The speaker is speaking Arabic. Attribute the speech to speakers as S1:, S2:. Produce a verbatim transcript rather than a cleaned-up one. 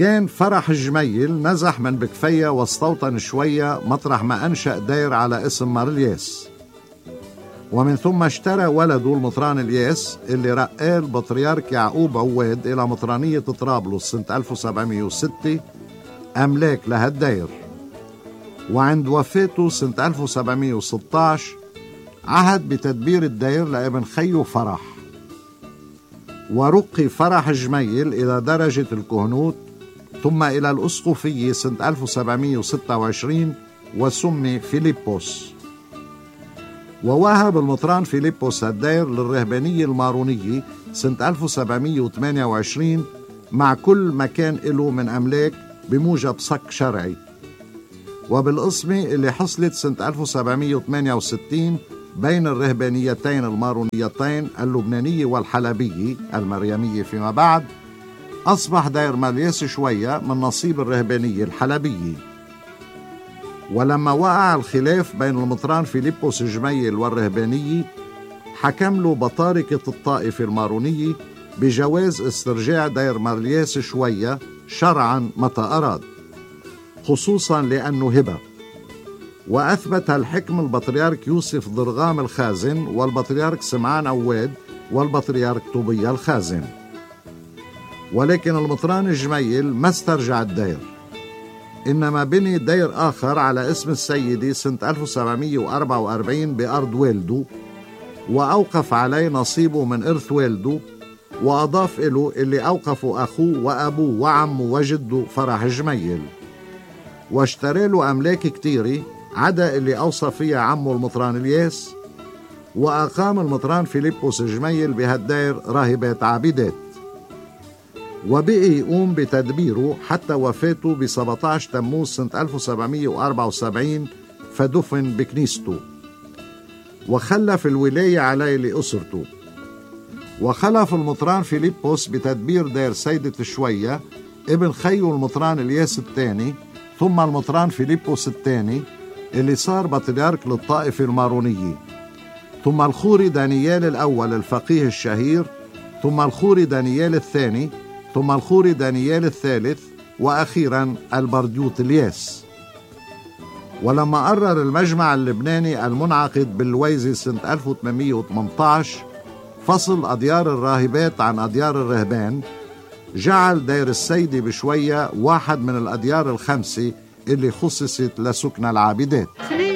S1: كان فرح جميل نزح من بكفية واستوطن شوية مطرح ما أنشأ دير على اسم مارلياس، ومن ثم اشترى ولده المطران الياس اللي رقاه البطريرك يعقوب عواد إلى مطرانية طرابلس سنة ألف وسبعمية وستة أملاك لهالدير. وعند وفاته سنة ألف وسبعمية وستة عشر عهد بتدبير الدير لابن خيه فرح، ورقي فرح جميل إلى درجة الكهنوت ثم إلى الأسقفية سنة ألف وسبعمية وستة وعشرين وسمي فيليبوس. ووهب المطران فيليبوس الدير للرهبانية المارونية سنة ألف وسبعمية وثمانية وعشرين مع كل مكان له من أملاك بموجب صك شرعي. وبالقسمة اللي حصلت سنة ألف وسبعمية وثمانية وستين بين الرهبانيتين المارونيتين اللبنانية والحلبية المريمية فيما بعد، أصبح دير مارلياس شوية من نصيب الرهبانية الحلبية. ولما وقع الخلاف بين المطران فيليبوس جميل والرهبانية، حكم له بطاركة الطائفة المارونية بجواز استرجاع دير مارلياس شوية شرعا متى أراد، خصوصا لأنه هبة. وأثبت الحكم البطريرك يوسف ضرغام الخازن والبطريرك سمعان عواد والبطريرك طوبية الخازن. ولكن المطران الجميل ما استرجع الدير، إنما بني دير آخر على اسم السيدي سنة ألف وسبعمية وأربعة وأربعين بأرض والده، وأوقف عليه نصيبه من إرث والده، وأضاف له اللي أوقفه أخوه وأبوه وعمه وجده فرح جميل. واشترى له أملاك كتيرة عدا اللي أوصى فيها عمه المطران الياس. وأقام المطران فيليبوس جميل بهالدير راهبات عابدات، وبقي يقوم بتدبيره حتى وفاته ب سبعة عشر تموز سنة ألف وسبعمية وأربعة وسبعين، فدفن بكنيسته. وخلف الولاية عليه لأسرته. وخلف المطران فيليبوس بتدبير دير سيدة شوية ابن خيه المطران الياس الثاني، ثم المطران فيليبوس الثاني اللي صار بطريرك للطائفة المارونية، ثم الخوري دانيال الأول الفقيه الشهير، ثم الخوري دانيال الثاني، ثم الخوري دانيال الثالث، وأخيرا البرديوت الياس. ولما قرر المجمع اللبناني المنعقد بالويزي سنة ألف وثمانمية وثمانية عشر فصل أديار الراهبات عن أديار الرهبان، جعل دير السيدي بشوية واحد من الأديار الخمسة اللي خصصت لسكن العابدات.